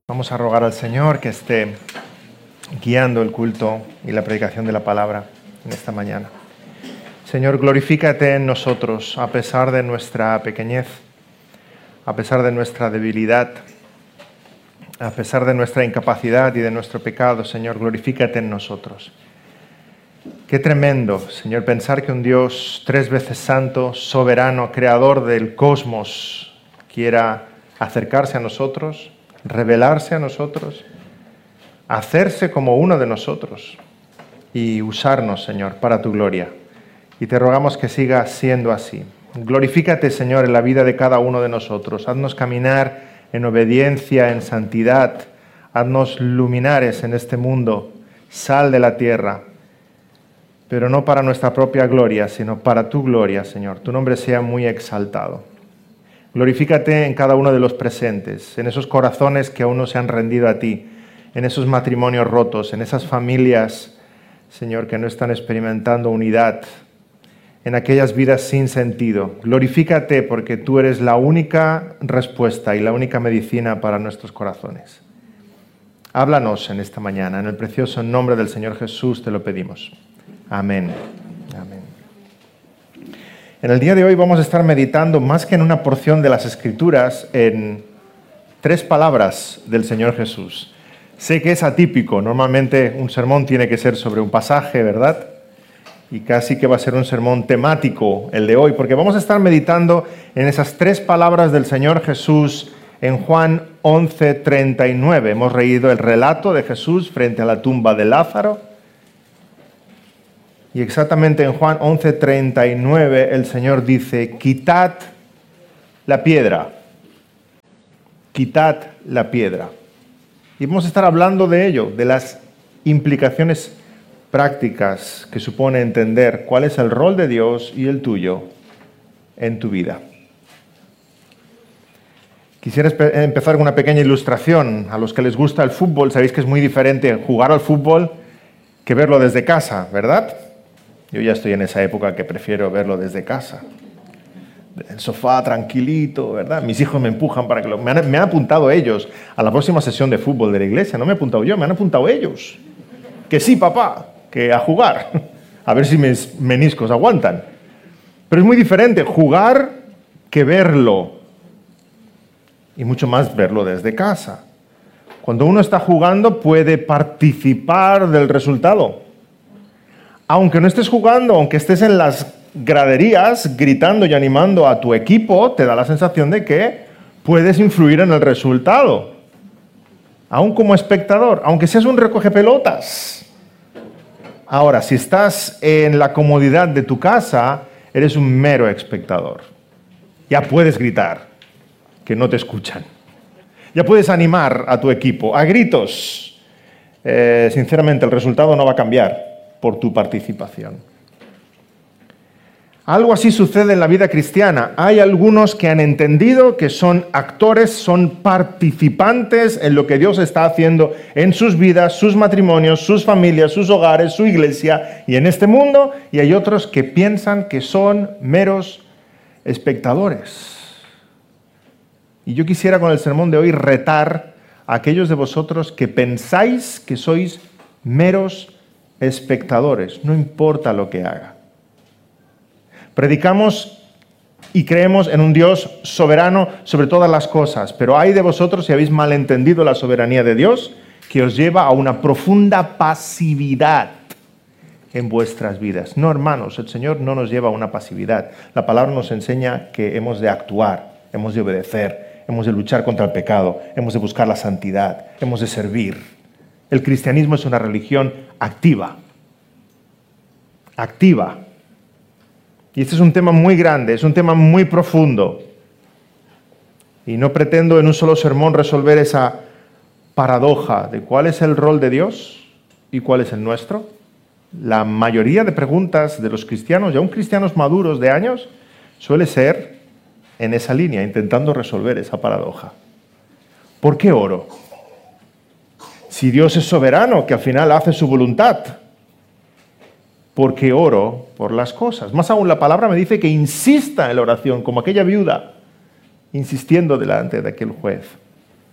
Vamos a rogar al Señor que esté guiando el culto y la predicación de la palabra en esta mañana. Señor, glorifícate en nosotros a pesar de nuestra pequeñez, a pesar de nuestra debilidad, a pesar de nuestra incapacidad y de nuestro pecado. Señor, glorifícate en nosotros. Qué tremendo, Señor, pensar que un Dios 3 veces santo, soberano, creador del cosmos, quiera acercarse a nosotros, revelarse a nosotros, hacerse como uno de nosotros y usarnos, Señor, para tu gloria. Y te rogamos que siga siendo así. Glorifícate, Señor, en la vida de cada uno de nosotros. Haznos caminar en obediencia, en santidad. Haznos luminares en este mundo, sal de la tierra, pero no para nuestra propia gloria, sino para tu gloria, Señor. Tu nombre sea muy exaltado. Glorifícate en cada uno de los presentes, en esos corazones que aún no se han rendido a ti, en esos matrimonios rotos, en esas familias, Señor, que no están experimentando unidad, en aquellas vidas sin sentido. Glorifícate porque tú eres la única respuesta y la única medicina para nuestros corazones. Háblanos en esta mañana, en el precioso nombre del Señor Jesús te lo pedimos. Amén. Amén. En el día de hoy vamos a estar meditando más que en una porción de las Escrituras, en 3 palabras del Señor Jesús. Sé que es atípico, normalmente un sermón tiene que ser sobre un pasaje, ¿verdad? Y casi que va a ser un sermón temático el de hoy, porque vamos a estar meditando en esas 3 palabras del Señor Jesús en Juan 11:39. Hemos leído el relato de Jesús frente a la tumba de Lázaro. Y exactamente en Juan 11:39 el Señor dice: quitad la piedra, quitad la piedra. Y vamos a estar hablando de ello, de las implicaciones prácticas que supone entender cuál es el rol de Dios y el tuyo en tu vida. Quisiera empezar con una pequeña ilustración. A los que les gusta el fútbol, sabéis que es muy diferente jugar al fútbol que verlo desde casa, ¿verdad? Yo ya estoy en esa época que prefiero verlo desde casa. El sofá tranquilito, ¿verdad? Mis hijos me empujan para que lo... Me han apuntado ellos a la próxima sesión de fútbol de la iglesia. No me he apuntado yo, me han apuntado ellos. Que sí, papá, que a jugar. A ver si mis meniscos aguantan. Pero es muy diferente jugar que verlo. Y mucho más verlo desde casa. Cuando uno está jugando puede participar del resultado. Aunque no estés jugando, aunque estés en las graderías gritando y animando a tu equipo, te da la sensación de que puedes influir en el resultado. Aún como espectador, aunque seas un recogepelotas. Ahora, si estás en la comodidad de tu casa, eres un mero espectador. Ya puedes gritar, que no te escuchan. Ya puedes animar a tu equipo a gritos. Sinceramente, el resultado no va a cambiar por tu participación. Algo así sucede en la vida cristiana. Hay algunos que han entendido que son actores, son participantes en lo que Dios está haciendo en sus vidas, sus matrimonios, sus familias, sus hogares, su iglesia y en este mundo, y hay otros que piensan que son meros espectadores. Y yo quisiera con el sermón de hoy retar a aquellos de vosotros que pensáis que sois meros espectadores, no importa lo que haga. Predicamos y creemos en un Dios soberano sobre todas las cosas, pero hay de vosotros, si habéis malentendido la soberanía de Dios, que os lleva a una profunda pasividad en vuestras vidas. No, hermanos, el Señor no nos lleva a una pasividad. La palabra nos enseña que hemos de actuar, hemos de obedecer, hemos de luchar contra el pecado, hemos de buscar la santidad, hemos de servir. El cristianismo es una religión activa. Activa. Y este es un tema muy grande, es un tema muy profundo. Y no pretendo en un solo sermón resolver esa paradoja de cuál es el rol de Dios y cuál es el nuestro. La mayoría de preguntas de los cristianos, y aún cristianos maduros de años, suele ser en esa línea, intentando resolver esa paradoja. ¿Por qué oro? Si Dios es soberano, que al final hace su voluntad, ¿por qué oro por las cosas? Más aún, la palabra me dice que insista en la oración, como aquella viuda, insistiendo delante de aquel juez.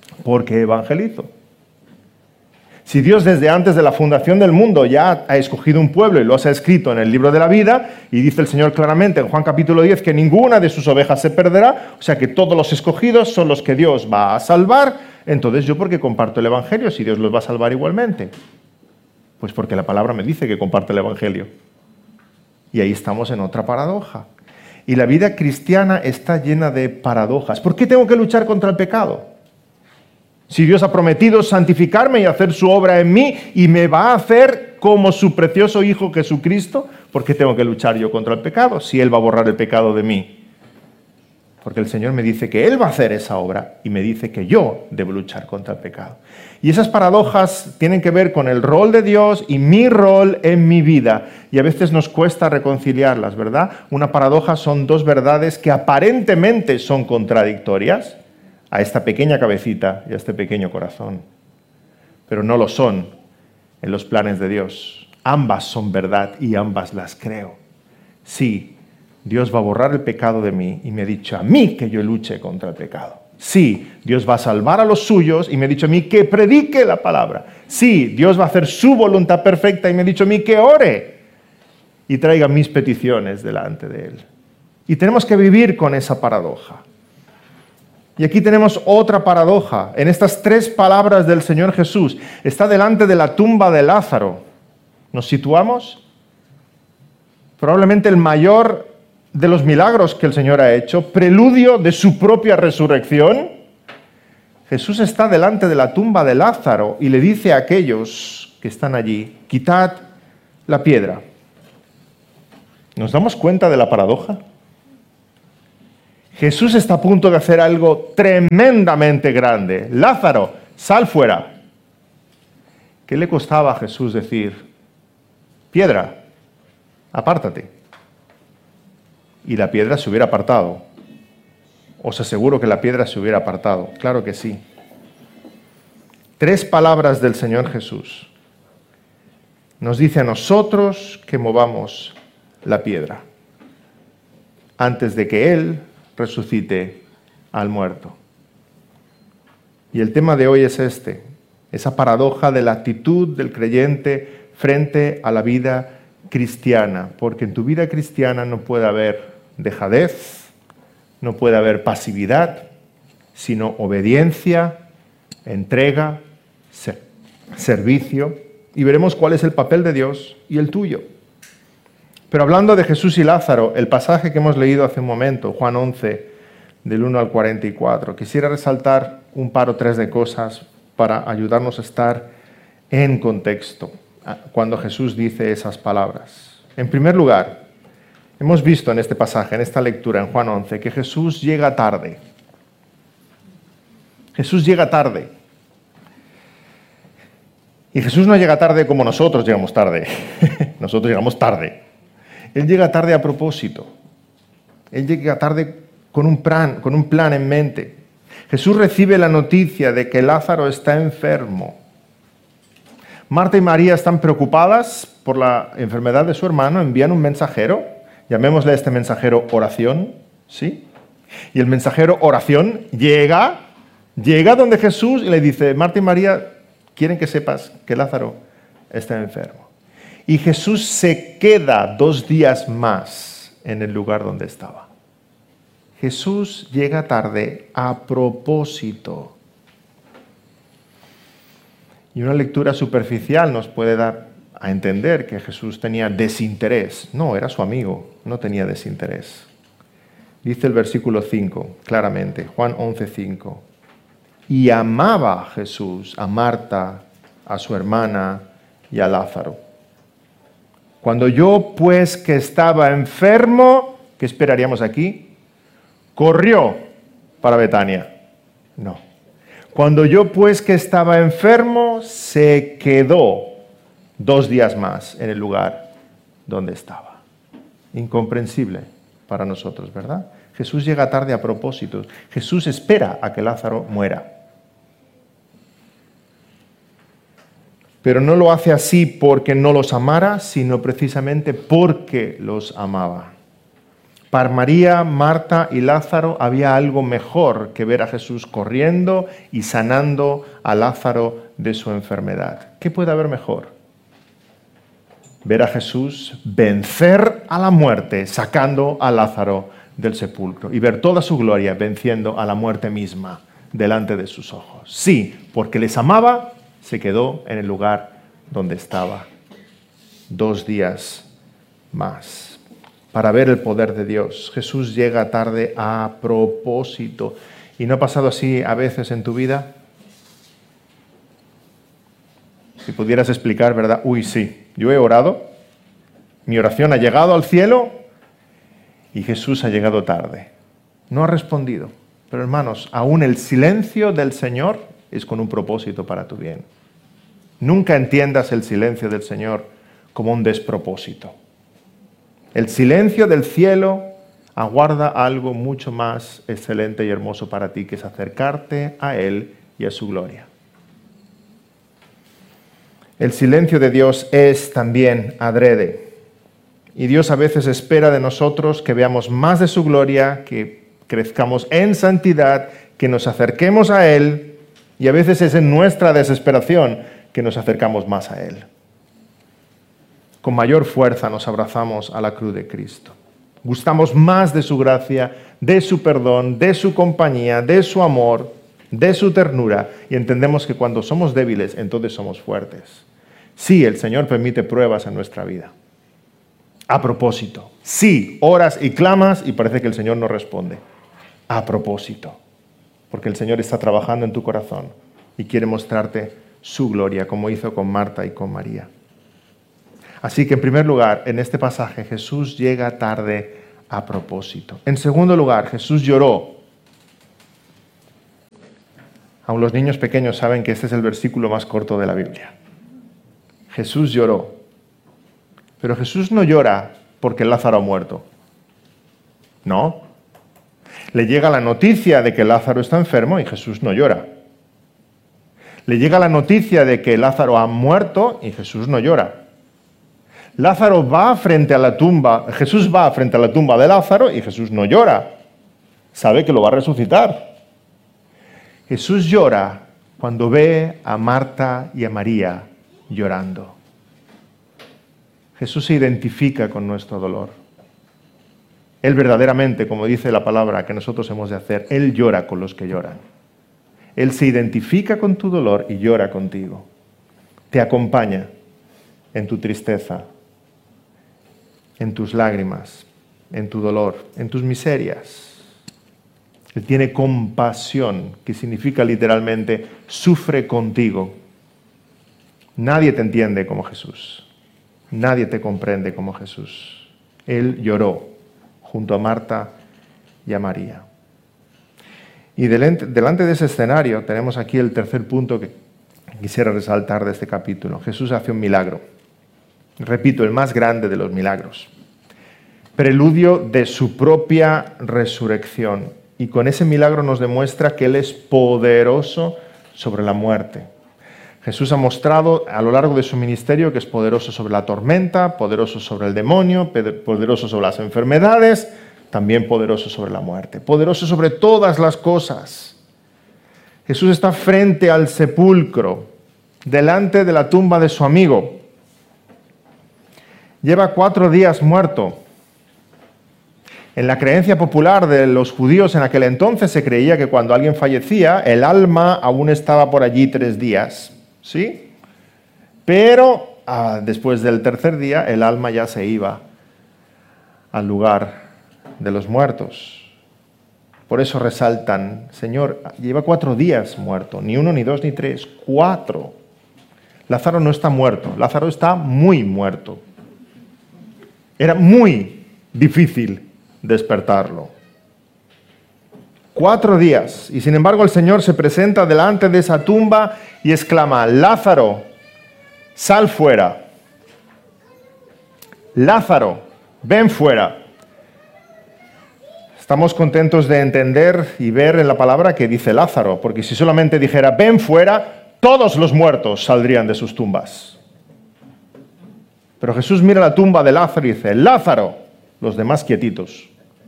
Porque evangelizo. Si Dios desde antes de la fundación del mundo ya ha escogido un pueblo y lo ha escrito en el libro de la vida, y dice el Señor claramente en Juan capítulo 10 que ninguna de sus ovejas se perderá, o sea que todos los escogidos son los que Dios va a salvar, entonces yo ¿por qué comparto el Evangelio si Dios los va a salvar igualmente? Pues porque la palabra me dice que comparte el Evangelio. Y ahí estamos en otra paradoja. Y la vida cristiana está llena de paradojas. ¿Por qué tengo que luchar contra el pecado? Si Dios ha prometido santificarme y hacer su obra en mí y me va a hacer como su precioso Hijo Jesucristo, ¿por qué tengo que luchar yo contra el pecado si Él va a borrar el pecado de mí? Porque el Señor me dice que Él va a hacer esa obra y me dice que yo debo luchar contra el pecado. Y esas paradojas tienen que ver con el rol de Dios y mi rol en mi vida. Y a veces nos cuesta reconciliarlas, ¿verdad? Una paradoja son dos verdades que aparentemente son contradictorias a esta pequeña cabecita y a este pequeño corazón. Pero no lo son en los planes de Dios. Ambas son verdad y ambas las creo. Sí, Dios va a borrar el pecado de mí y me ha dicho a mí que yo luche contra el pecado. Sí, Dios va a salvar a los suyos y me ha dicho a mí que predique la palabra. Sí, Dios va a hacer su voluntad perfecta y me ha dicho a mí que ore y traiga mis peticiones delante de Él. Y tenemos que vivir con esa paradoja. Y aquí tenemos otra paradoja. En estas tres palabras del Señor Jesús, está delante de la tumba de Lázaro. ¿Nos situamos? Probablemente el mayor de los milagros que el Señor ha hecho, preludio de su propia resurrección. Jesús está delante de la tumba de Lázaro y le dice a aquellos que están allí, quitad la piedra. ¿Nos damos cuenta de la paradoja? Jesús está a punto de hacer algo tremendamente grande. Lázaro, sal fuera. ¿Qué le costaba a Jesús decir, piedra, apártate? Y la piedra se hubiera apartado. Os aseguro que la piedra se hubiera apartado. Claro que sí. Tres palabras del Señor Jesús. Nos dice a nosotros que movamos la piedra antes de que Él resucite al muerto. Y el tema de hoy es este, esa paradoja de la actitud del creyente frente a la vida cristiana, porque en tu vida cristiana no puede haber dejadez, no puede haber pasividad, sino obediencia, entrega, servicio, y veremos cuál es el papel de Dios y el tuyo. Pero hablando de Jesús y Lázaro, el pasaje que hemos leído hace un momento, Juan 11, del 1 al 44, quisiera resaltar un par o tres de cosas para ayudarnos a estar en contexto cuando Jesús dice esas palabras. En primer lugar, hemos visto en este pasaje, en esta lectura, en Juan 11, que Jesús llega tarde. Jesús llega tarde. Y Jesús no llega tarde como nosotros llegamos tarde. Nosotros llegamos tarde. Él llega tarde a propósito. Él llega tarde con un plan en mente. Jesús recibe la noticia de que Lázaro está enfermo. Marta y María están preocupadas por la enfermedad de su hermano, envían un mensajero, llamémosle a este mensajero oración, ¿sí? Y el mensajero oración llega donde Jesús y le dice, Marta y María quieren que sepas que Lázaro está enfermo. Y Jesús se queda 2 días más en el lugar donde estaba. Jesús llega tarde a propósito. Y una lectura superficial nos puede dar a entender que Jesús tenía desinterés. No, era su amigo, no tenía desinterés. Dice el versículo 5, claramente, Juan 11:5. Y amaba a Jesús, a Marta, a su hermana y a Lázaro. Cuando yo, pues, que estaba enfermo, ¿qué esperaríamos aquí? Corrió para Betania. No. Cuando yo, pues, que estaba enfermo, se quedó 2 días más en el lugar donde estaba. Incomprensible para nosotros, ¿verdad? Jesús llega tarde a propósito. Jesús espera a que Lázaro muera. Pero no lo hace así porque no los amara, sino precisamente porque los amaba. Para María, Marta y Lázaro había algo mejor que ver a Jesús corriendo y sanando a Lázaro de su enfermedad. ¿Qué puede haber mejor? Ver a Jesús vencer a la muerte, sacando a Lázaro del sepulcro, y ver toda su gloria venciendo a la muerte misma delante de sus ojos. Sí, porque les amaba, se quedó en el lugar donde estaba 2 días más. Para ver el poder de Dios. Jesús llega tarde a propósito. ¿Y no ha pasado así a veces en tu vida? Si pudieras explicar, ¿verdad? Uy, sí, yo he orado, mi oración ha llegado al cielo y Jesús ha llegado tarde. No ha respondido. Pero hermanos, aún el silencio del Señor es con un propósito para tu bien. Nunca entiendas el silencio del Señor como un despropósito. El silencio del cielo aguarda algo mucho más excelente y hermoso para ti, que es acercarte a Él y a su gloria. El silencio de Dios es también adrede. Y Dios a veces espera de nosotros que veamos más de su gloria, que crezcamos en santidad, que nos acerquemos a Él, y a veces es en nuestra desesperación que nos acercamos más a Él. Con mayor fuerza nos abrazamos a la cruz de Cristo. Gustamos más de su gracia, de su perdón, de su compañía, de su amor, de su ternura, y entendemos que cuando somos débiles, entonces somos fuertes. Sí, el Señor permite pruebas en nuestra vida. A propósito. Sí, oras y clamas y parece que el Señor no responde. A propósito. Porque el Señor está trabajando en tu corazón y quiere mostrarte su gloria, como hizo con Marta y con María. Así que en primer lugar, en este pasaje, Jesús llega tarde a propósito. En segundo lugar, Jesús lloró. Aún los niños pequeños saben que este es el versículo más corto de la Biblia. Jesús lloró. Pero Jesús no llora porque Lázaro ha muerto. No. Le llega la noticia de que Lázaro está enfermo y Jesús no llora. Le llega la noticia de que Lázaro ha muerto y Jesús no llora. Lázaro va frente a la tumba, Jesús va frente a la tumba de Lázaro y Jesús no llora. Sabe que lo va a resucitar. Jesús llora cuando ve a Marta y a María llorando. Jesús se identifica con nuestro dolor. Él verdaderamente, como dice la palabra que nosotros hemos de hacer, Él llora con los que lloran. Él se identifica con tu dolor y llora contigo. Te acompaña en tu tristeza, en tus lágrimas, en tu dolor, en tus miserias. Él tiene compasión, que significa literalmente sufre contigo. Nadie te entiende como Jesús. Nadie te comprende como Jesús. Él lloró junto a Marta y a María. Y delante de ese escenario tenemos aquí el tercer punto que quisiera resaltar de este capítulo. Jesús hace un milagro. Repito, el más grande de los milagros. Preludio de su propia resurrección. Y con ese milagro nos demuestra que Él es poderoso sobre la muerte. Jesús ha mostrado a lo largo de su ministerio que es poderoso sobre la tormenta, poderoso sobre el demonio, poderoso sobre las enfermedades, también poderoso sobre la muerte, poderoso sobre todas las cosas. Jesús está frente al sepulcro, delante de la tumba de su amigo. Lleva 4 días muerto. En la creencia popular de los judíos en aquel entonces se creía que cuando alguien fallecía, el alma aún estaba por allí 3 días. ¿Sí? Pero después del tercer día, el alma ya se iba al lugar de los muertos. Por eso resaltan, Señor, lleva 4 días muerto, ni 1, ni 2, ni 3, 4. Lázaro no está muerto, Lázaro está muy muerto. Era muy difícil despertarlo. 4 días, y sin embargo el Señor se presenta delante de esa tumba y exclama: Lázaro, sal fuera. Lázaro, ven fuera. Estamos contentos de entender y ver en la palabra que dice Lázaro, porque si solamente dijera ven fuera, todos los muertos saldrían de sus tumbas. Pero Jesús mira la tumba de Lázaro y dice: Lázaro, los demás quietitos.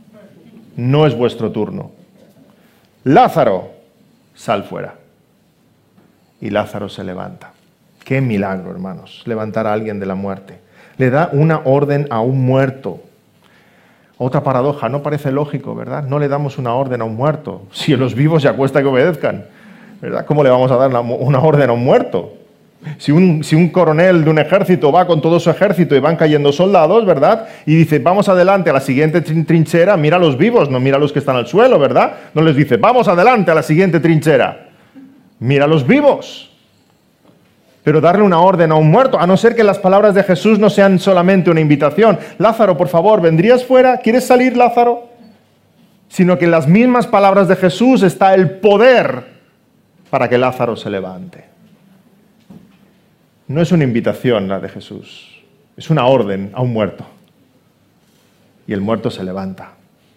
no es vuestro turno. Lázaro, sal fuera. Y Lázaro se levanta. Qué milagro, hermanos, levantar a alguien de la muerte. Le da una orden a un muerto. Otra paradoja, no parece lógico, ¿verdad? No le damos una orden a un muerto. Si los vivos ya cuesta que obedezcan, ¿verdad? ¿Cómo le vamos a dar una orden a un muerto? Si un coronel de un ejército va con todo su ejército y van cayendo soldados, ¿verdad? Y dice, vamos adelante a la siguiente trinchera, mira a los vivos, no mira a los que están al suelo, ¿verdad? No les dice, vamos adelante a la siguiente trinchera. Mira a los vivos. Pero darle una orden a un muerto, a no ser que las palabras de Jesús no sean solamente una invitación. Lázaro, por favor, ¿vendrías fuera? ¿Quieres salir, Lázaro? Sino que en las mismas palabras de Jesús está el poder para que Lázaro se levante. No es una invitación la de Jesús, es una orden a un muerto. Y el muerto se levanta.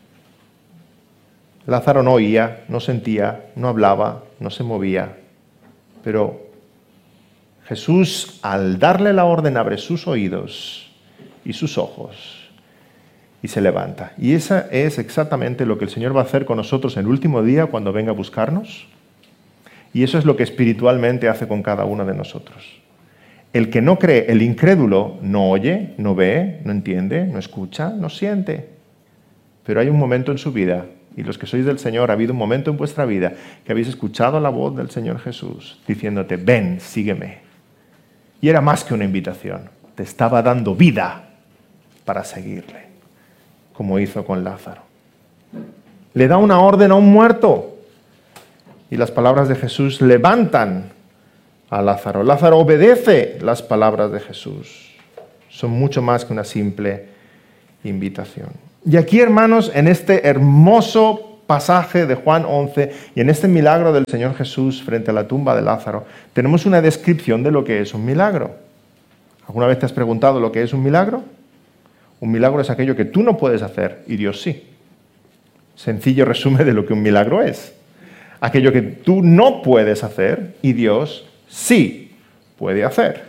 Lázaro no oía, no sentía, no hablaba, no se movía, pero Jesús, al darle la orden, abre sus oídos y sus ojos y se levanta. Y esa es exactamente lo que el Señor va a hacer con nosotros en el último día cuando venga a buscarnos. Y eso es lo que espiritualmente hace con cada uno de nosotros. El que no cree, el incrédulo, no oye, no ve, no entiende, no escucha, no siente. Pero hay un momento en su vida, y los que sois del Señor, ha habido un momento en vuestra vida que habéis escuchado la voz del Señor Jesús diciéndote, ven, sígueme. Y era más que una invitación, te estaba dando vida para seguirle, como hizo con Lázaro. Le da una orden a un muerto y las palabras de Jesús levantan a Lázaro. Lázaro obedece las palabras de Jesús. Son mucho más que una simple invitación. Y aquí, hermanos, en este hermoso pasaje de Juan 11 y en este milagro del Señor Jesús frente a la tumba de Lázaro, tenemos una descripción de lo que es un milagro. ¿Alguna vez te has preguntado lo que es un milagro? Un milagro es aquello que tú no puedes hacer y Dios sí. Sencillo resumen de lo que un milagro es. Aquello que tú no puedes hacer y Dios sí puede hacer.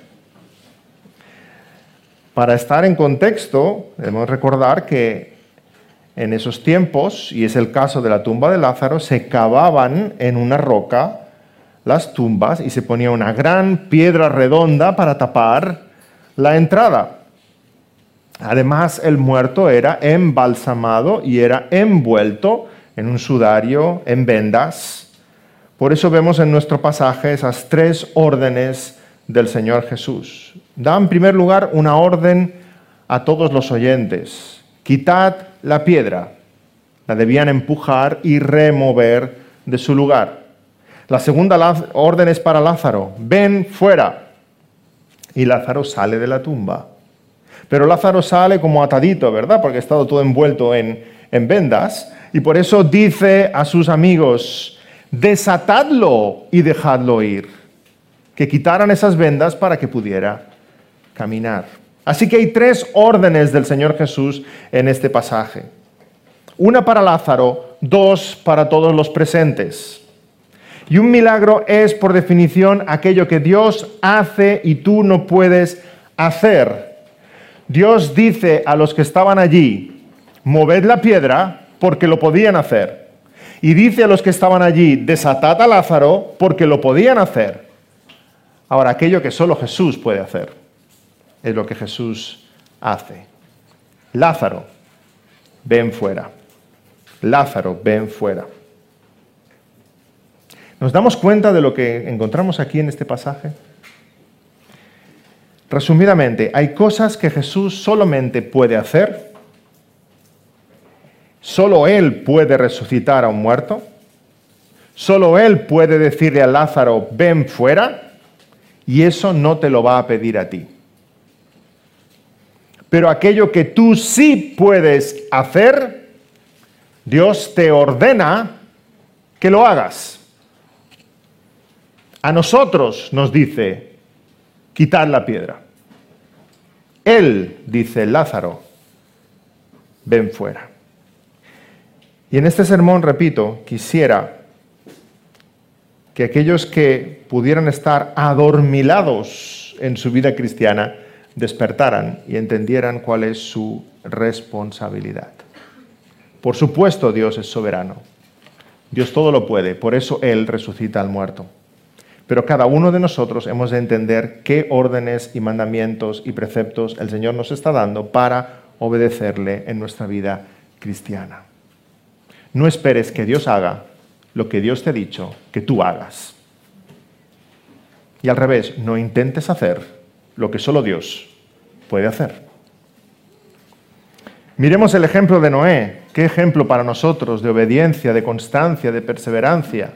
Para estar en contexto, debemos recordar que en esos tiempos, y es el caso de la tumba de Lázaro, se cavaban en una roca las tumbas y se ponía una gran piedra redonda para tapar la entrada. Además, el muerto era embalsamado y era envuelto en un sudario, en vendas. Por eso vemos en nuestro pasaje esas tres órdenes del Señor Jesús. Da en primer lugar una orden a todos los oyentes. Quitad la piedra. La debían empujar y remover de su lugar. La segunda orden es para Lázaro. Ven fuera. Y Lázaro sale de la tumba. Pero Lázaro sale como atadito, ¿verdad? Porque ha estado todo envuelto en vendas. Y por eso dice a sus amigos, desatadlo y dejadlo ir. Que quitaran esas vendas para que pudiera caminar. Así que hay tres órdenes del Señor Jesús en este pasaje. Una para Lázaro, dos para todos los presentes. Y un milagro es, por definición, aquello que Dios hace y tú no puedes hacer. Dios dice a los que estaban allí, moved la piedra porque lo podían hacer. Y dice a los que estaban allí, desatad a Lázaro porque lo podían hacer. Ahora, aquello que solo Jesús puede hacer es lo que Jesús hace. Lázaro, ven fuera. Lázaro, ven fuera. ¿Nos damos cuenta de lo que encontramos aquí en este pasaje? Resumidamente, hay cosas que Jesús solamente puede hacer. Solo Él puede resucitar a un muerto. Solo Él puede decirle a Lázaro, ven fuera. Y eso no te lo va a pedir a ti. Pero aquello que tú sí puedes hacer, Dios te ordena que lo hagas. A nosotros nos dice, quitar la piedra. Él dice, Lázaro, ven fuera. Y en este sermón, repito, quisiera que aquellos que pudieran estar adormilados en su vida cristiana despertaran y entendieran cuál es su responsabilidad. Por supuesto, Dios es soberano. Dios todo lo puede, por eso Él resucita al muerto. Pero cada uno de nosotros hemos de entender qué órdenes y mandamientos y preceptos el Señor nos está dando para obedecerle en nuestra vida cristiana. No esperes que Dios haga lo que Dios te ha dicho que tú hagas. Y al revés, no intentes hacer lo que solo Dios puede hacer. Miremos el ejemplo de Noé. ¿Qué ejemplo para nosotros de obediencia, de constancia, de perseverancia?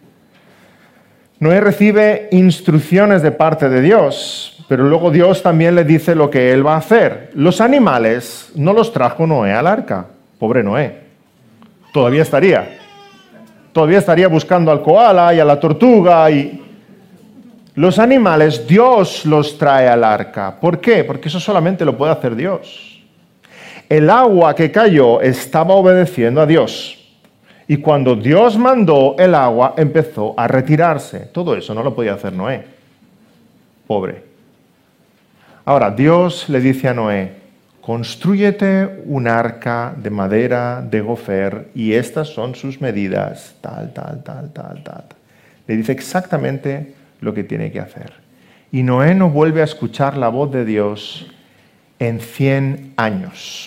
Noé recibe instrucciones de parte de Dios, pero luego Dios también le dice lo que él va a hacer. Los animales no los trajo Noé al arca. Pobre Noé. Todavía estaría buscando al koala y a la tortuga y... Los animales, Dios los trae al arca. ¿Por qué? Porque eso solamente lo puede hacer Dios. El agua que cayó estaba obedeciendo a Dios. Y cuando Dios mandó el agua, empezó a retirarse. Todo eso no lo podía hacer Noé. Pobre. Ahora, Dios le dice a Noé, constrúyete un arca de madera de gofer y estas son sus medidas, tal. Le dice exactamente lo que tiene que hacer. Y Noé no vuelve a escuchar la voz de Dios en 100 años.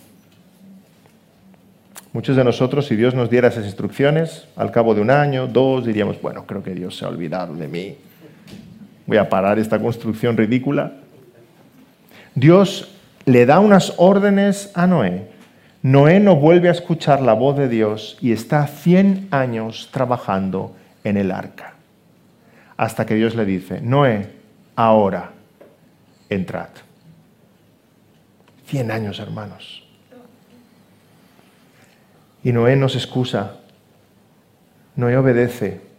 Muchos de nosotros, si Dios nos diera esas instrucciones, al cabo de 1 año, 2, diríamos, bueno, creo que Dios se ha olvidado de mí. Voy a parar esta construcción ridícula. Dios le da unas órdenes a Noé. Noé no vuelve a escuchar la voz de Dios y está 100 años trabajando en el arca. Hasta que Dios le dice, Noé, ahora entrad. 100 años, hermanos. Y Noé no se excusa. Noé obedece.